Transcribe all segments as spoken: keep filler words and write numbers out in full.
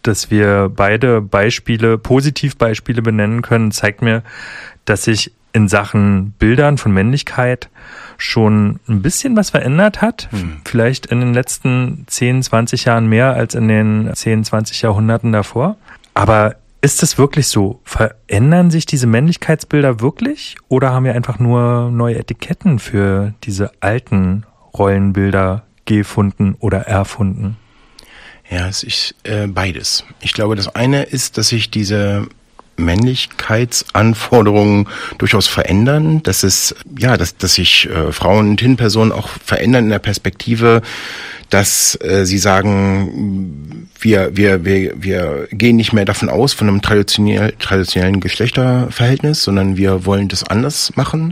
dass wir beide Beispiele, Positivbeispiele benennen können, zeigt mir, dass sich in Sachen Bildern von Männlichkeit schon ein bisschen was verändert hat. Hm. Vielleicht in den letzten zehn, zwanzig Jahren mehr als in den zehn, zwanzig Jahrhunderten davor. Aber ist es wirklich so? Verändern sich diese Männlichkeitsbilder wirklich? Oder haben wir einfach nur neue Etiketten für diese alten Rollenbilder gefunden oder erfunden? Ja, es ist äh, beides. Ich glaube, das eine ist, dass sich diese Männlichkeitsanforderungen durchaus verändern, dass es ja, dass dass sich äh, Frauen und Hin-Personen auch verändern in der Perspektive, dass äh, sie sagen, wir wir wir wir gehen nicht mehr davon aus von einem traditionell, traditionellen Geschlechterverhältnis, sondern wir wollen das anders machen.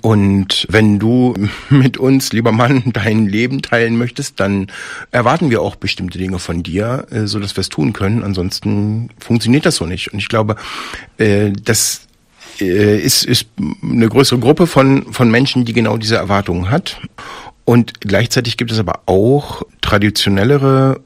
Und wenn du mit uns, lieber Mann, dein Leben teilen möchtest, dann erwarten wir auch bestimmte Dinge von dir, äh, so dass wir es tun können. Ansonsten funktioniert das so nicht. Und ich glaube, äh, das äh, ist ist eine größere Gruppe von von Menschen, die genau diese Erwartungen hat. Und gleichzeitig gibt es aber auch traditionellere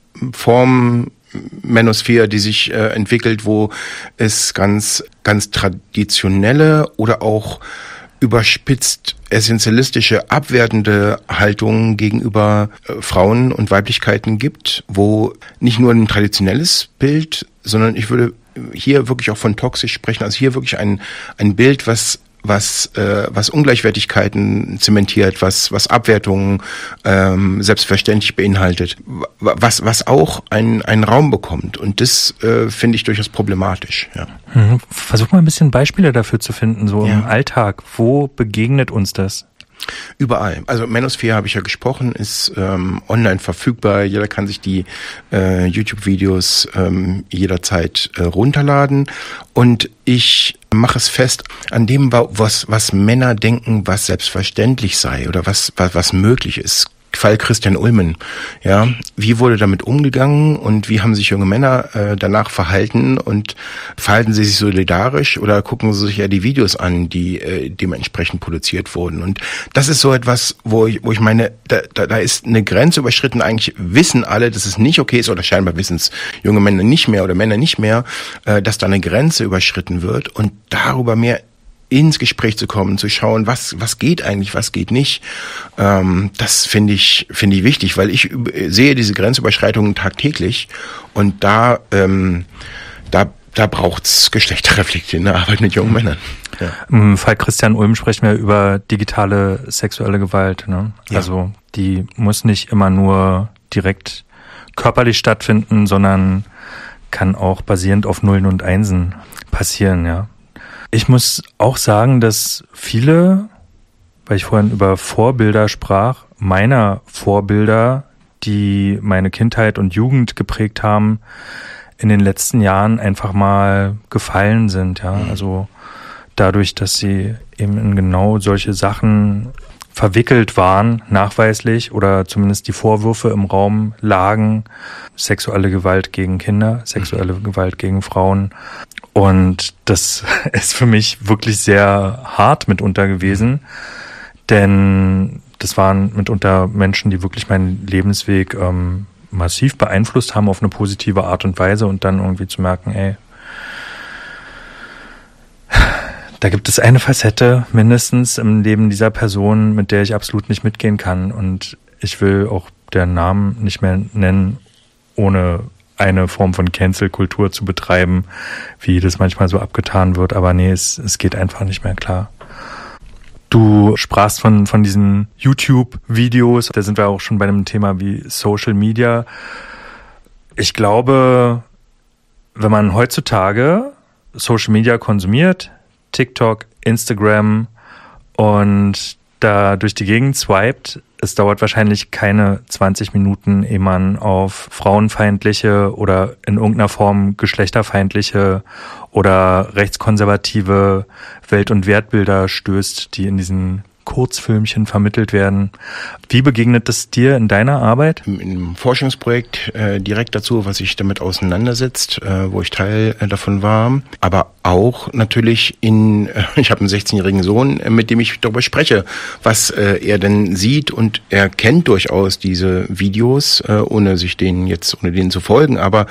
Formen, Manosphere, die sich äh, entwickelt, wo es ganz, ganz traditionelle oder auch überspitzt essentialistische, abwertende Haltungen gegenüber äh, Frauen und Weiblichkeiten gibt, wo nicht nur ein traditionelles Bild, sondern ich würde hier wirklich auch von toxisch sprechen, also hier wirklich ein, ein Bild, was was äh, was Ungleichwertigkeiten zementiert, was was Abwertungen ähm, selbstverständlich beinhaltet, was was auch einen einen Raum bekommt, und das äh, finde ich durchaus problematisch. Ja. Mhm. Versuch mal ein bisschen Beispiele dafür zu finden, so ja. Im Alltag. Wo begegnet uns das? Überall. Also Manosphere, habe ich ja gesprochen, ist ähm, online verfügbar. Jeder kann sich die äh, YouTube-Videos ähm, jederzeit äh, runterladen. Und ich mache es fest an dem, was was Männer denken, was selbstverständlich sei oder was was, was möglich ist. Fall Christian Ulmen. Ja, wie wurde damit umgegangen und wie haben sich junge Männer äh, danach verhalten, und verhalten sie sich solidarisch oder gucken sie sich ja die Videos an, die äh, dementsprechend produziert wurden? Und das ist so etwas, wo ich, wo ich meine, da, da, da ist eine Grenze überschritten. Eigentlich wissen alle, dass es nicht okay ist, oder scheinbar wissen es junge Männer nicht mehr oder Männer nicht mehr, äh, dass da eine Grenze überschritten wird, und darüber mehr ins Gespräch zu kommen, zu schauen, was was geht eigentlich, was geht nicht. Ähm, das finde ich finde ich wichtig, weil ich sehe diese Grenzüberschreitungen tagtäglich, und da ähm, da da braucht's geschlechterreflektierende Arbeit mit jungen Männern. Ja. Im Fall Christian Ulm sprechen wir über digitale sexuelle Gewalt. Ne? Ja. Also die muss nicht immer nur direkt körperlich stattfinden, sondern kann auch basierend auf Nullen und Einsen passieren, ja. Ich muss auch sagen, dass viele, weil ich vorhin über Vorbilder sprach, meiner Vorbilder, die meine Kindheit und Jugend geprägt haben, in den letzten Jahren einfach mal gefallen sind. Ja, also dadurch, dass sie eben in genau solche Sachen verwickelt waren, nachweislich, oder zumindest die Vorwürfe im Raum lagen, sexuelle Gewalt gegen Kinder, sexuelle Gewalt gegen Frauen. Und das ist für mich wirklich sehr hart mitunter gewesen, denn das waren mitunter Menschen, die wirklich meinen Lebensweg ähm, massiv beeinflusst haben auf eine positive Art und Weise, und dann irgendwie zu merken, ey, da gibt es eine Facette mindestens im Leben dieser Person, mit der ich absolut nicht mitgehen kann, und ich will auch deren Namen nicht mehr nennen, ohne eine Form von Cancel-Kultur zu betreiben, wie das manchmal so abgetan wird. Aber nee, es, es geht einfach nicht mehr, klar. Du sprachst von, von diesen YouTube-Videos. Da sind wir auch schon bei einem Thema wie Social Media. Ich glaube, wenn man heutzutage Social Media konsumiert, TikTok, Instagram, und da durch die Gegend swiped, es dauert wahrscheinlich keine zwanzig Minuten, ehe man auf frauenfeindliche oder in irgendeiner Form geschlechterfeindliche oder rechtskonservative Welt- und Wertbilder stößt, die in diesen Kurzfilmchen vermittelt werden. Wie begegnet es dir in deiner Arbeit? Im Forschungsprojekt äh, direkt dazu, was sich damit auseinandersetzt, äh, wo ich Teil äh, davon war, aber auch natürlich in, äh, ich habe einen sechzehnjährigen Sohn, äh, mit dem ich darüber spreche, was äh, er denn sieht, und er kennt durchaus diese Videos, äh, ohne sich denen jetzt, ohne denen zu folgen, aber